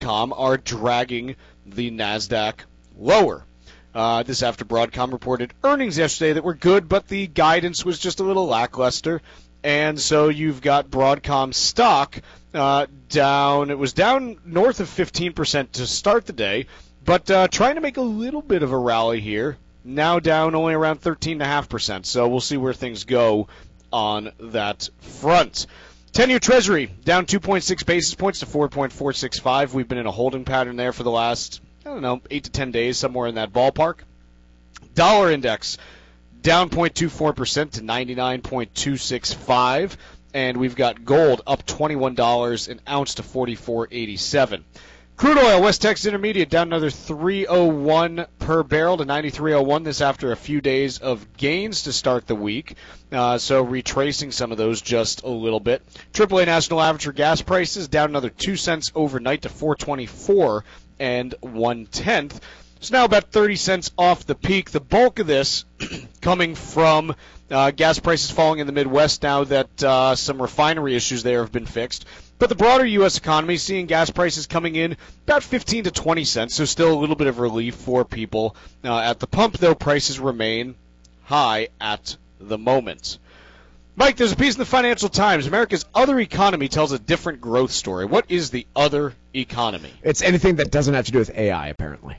Broadcom are dragging the NASDAQ lower. This after Broadcom reported earnings yesterday that were good, but the guidance was just a little lackluster. And so you've got Broadcom stock down. It was down north of 15% to start the day, but trying to make a little bit of a rally here. Now down only around 13.5%. So we'll see where things go on that front. 10-year Treasury down 2.6 basis points to 4.465. We've been in a holding pattern there for the last, 8 to 10 days, somewhere in that ballpark. Dollar index down 0.24% to 99.265. And we've got gold up $21 an ounce to 44.87. Crude oil, West Texas Intermediate, down another 301 per barrel to 93.01. This after a few days of gains to start the week. So retracing some of those just a little bit. AAA national average for gas prices down another 2 cents overnight to 4.24 and 1/10. It's now about 30 cents off the peak. The bulk of this coming from gas prices falling in the Midwest now that some refinery issues there have been fixed. But the broader U.S. economy seeing gas prices coming in about 15 to 20 cents, so still a little bit of relief for people at the pump, though prices remain high at the moment. Mike, there's a piece in the Financial Times. America's other economy tells a different growth story. What is the other economy? It's anything that doesn't have to do with AI, apparently.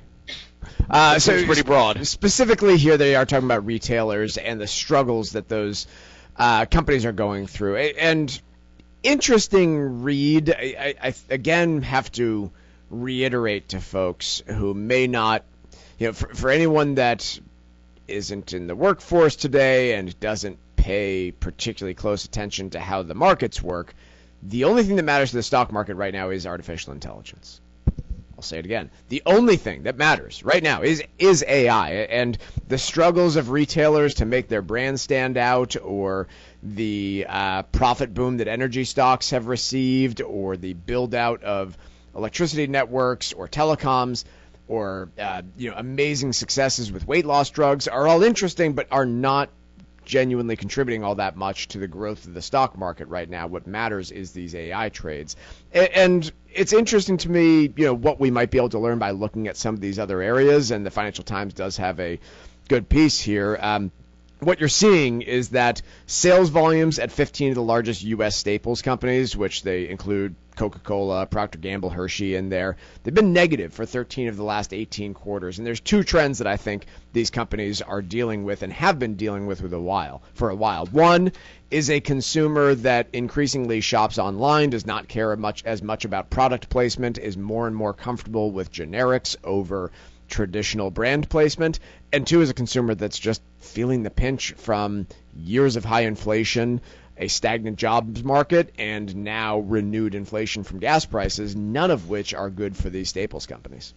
So it's pretty broad. Specifically here, they are talking about retailers and the struggles that those companies are going through. And interesting read. I again have to reiterate to folks who may not, for anyone that isn't in the workforce today and doesn't pay particularly close attention to how the markets work, the only thing that matters to the stock market right now is artificial intelligence. I'll say it again. The only thing that matters right now is AI, and the struggles of retailers to make their brand stand out, or the profit boom that energy stocks have received, or the build out of electricity networks or telecoms, or amazing successes with weight loss drugs are all interesting, but are not genuinely contributing all that much to the growth of the stock market right now. What matters is these AI trades. And it's interesting to me, what we might be able to learn by looking at some of these other areas, and the Financial Times does have a good piece here. What you're seeing is that sales volumes at 15 of the largest U.S. staples companies, which they include Coca-Cola, Procter & Gamble, Hershey in there, they've been negative for 13 of the last 18 quarters. And there's two trends that I think these companies are dealing with and have been dealing with for a while. One is a consumer that increasingly shops online, does not care as much about product placement, is more and more comfortable with generics over traditional brand placement. And two is a consumer that's just feeling the pinch from years of high inflation, a stagnant jobs market, and now renewed inflation from gas prices, none of which are good for these staples companies.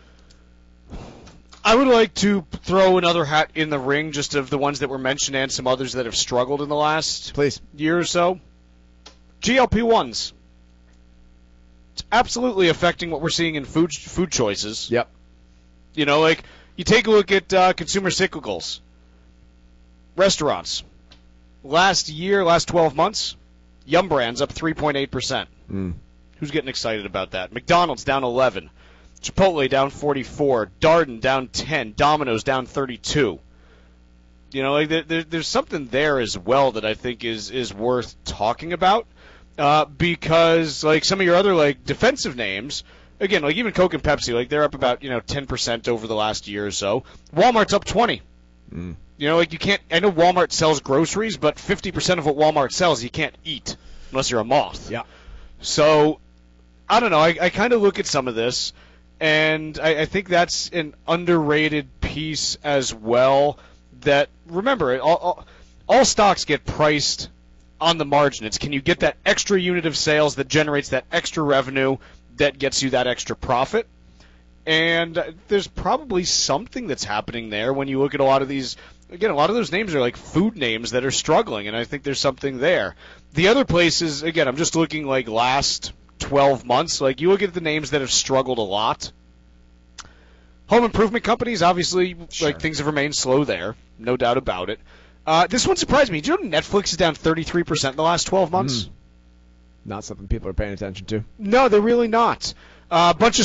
I would like to throw another hat in the ring, just of the ones that were mentioned and some others that have struggled in the last year or so. GLP-1s. It's absolutely affecting what we're seeing in food choices. Yep. You take a look at consumer cyclicals. Restaurants. Last 12 months, Yum Brands up 3.8%. Who's getting excited about that? McDonald's down 11. Chipotle down 44. Darden down 10. Domino's down 32. There's something there as well that I think is worth talking about, because some of your other defensive names, again, even Coke and Pepsi, they're up about 10% over the last year or so. Walmart's up 20. You can't. I know Walmart sells groceries, but 50% of what Walmart sells you can't eat unless you're a moth. Yeah. So I don't know. I kind of look at some of this, and I think that's an underrated piece as well. That, remember, all stocks get priced on the margin. It's, can you get that extra unit of sales that generates that extra revenue that gets you that extra profit? And there's probably something that's happening there when you look at a lot of these. Again, a lot of those names are food names that are struggling, and I think there's something there. The other places, again, I'm just looking last 12 months. You look at the names that have struggled a lot. Home improvement companies, obviously, sure, things have remained slow there, no doubt about it. This one surprised me. Do you know Netflix is down 33% in the last 12 months? Not something people are paying attention to. No, they're really not. A bunch of